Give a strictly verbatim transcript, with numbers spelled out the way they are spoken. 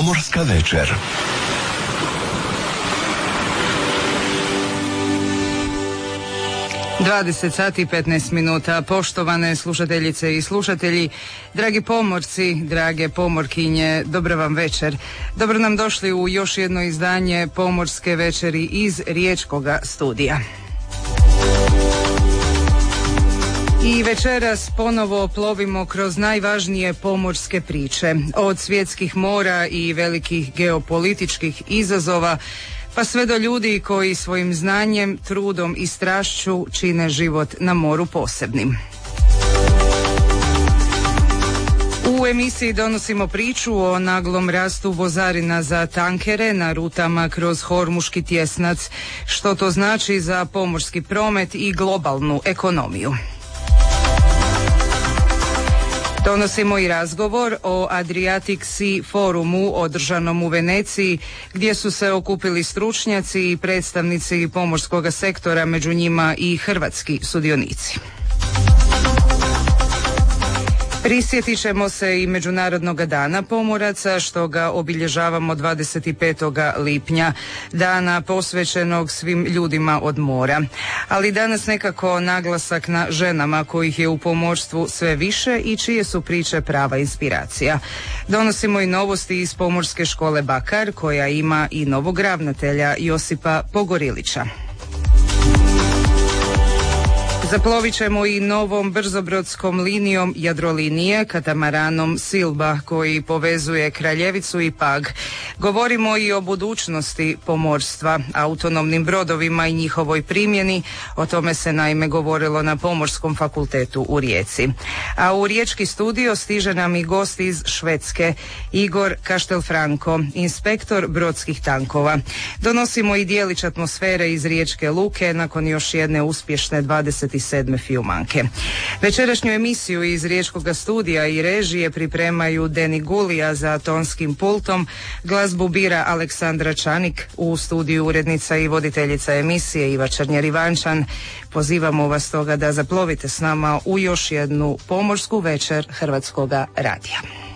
Pomorska večer. dvadeset sati i petnaest minuta. Poštovane slušateljice i slušatelji, dragi pomorci, drage pomorkinje, dobra vam večer. Dobro nam došli u još jedno izdanje Pomorske večeri iz Riječkoga studija. I večeras ponovo plovimo kroz najvažnije pomorske priče, od svjetskih mora i velikih geopolitičkih izazova, pa sve do ljudi koji svojim znanjem, trudom i strašću čine život na moru posebnim. U emisiji donosimo priču o naglom rastu vozarina za tankere na rutama kroz Hormuški tjesnac, što to znači za pomorski promet i globalnu ekonomiju. Donosimo i razgovor o Adriatic Sea forumu održanom u Veneciji, gdje su se okupili stručnjaci i predstavnici pomorskog sektora, među njima i hrvatski sudionici. Prisjetit ćemo se i Međunarodnog dana pomoraca, što ga obilježavamo dvadeset petog lipnja, dana posvećenog svim ljudima od mora. Ali danas nekako naglasak na ženama, kojih je u pomorstvu sve više i čije su priče prava inspiracija. Donosimo i novosti iz Pomorske škole Bakar, koja ima i novog ravnatelja Josipa Pogorilića. Zaplovit ćemo i novom brzobrodskom linijom Jadrolinije, katamaranom Silba, koji povezuje Kraljevicu i Pag. Govorimo i o budućnosti pomorstva, autonomnim brodovima i njihovoj primjeni. O tome se naime govorilo na Pomorskom fakultetu u Rijeci. A u Riječki studio stiže nam i gost iz Švedske, Igor Castelfranco, inspektor brodskih tankova. Donosimo i dijelić atmosfere iz Riječke luke nakon još jedne uspješne dvadeset sedme fiumanke. Večerašnju emisiju iz Riječkog studija i režije pripremaju Deni Gulija za tonskim pultom, glazbu bira Aleksandra Čanik, u studiju urednica i voditeljica emisije Iva Černjer-Ivančan. Pozivamo vas toga da zaplovite s nama u još jednu pomorsku večer Hrvatskoga radija.